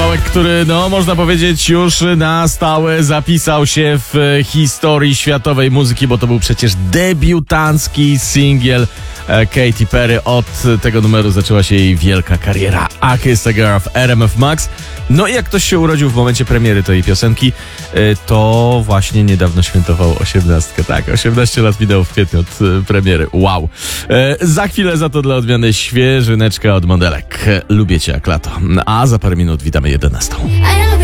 Kawałek, który, no, można powiedzieć, już na stałe zapisał się w historii światowej muzyki, bo to był przecież debiutancki singiel Katy Perry. Od tego numeru zaczęła się jej wielka kariera. I Kissed a Girl w RMF Max. No i jak ktoś się urodził w momencie premiery tej piosenki, to właśnie niedawno świętował 18. Tak, 18 lat minęło w kwietniu od premiery. Wow. Za chwilę za to dla odmiany świeżyneczka od modelek. Lubię cię jak lato. A za parę minut witamy 11.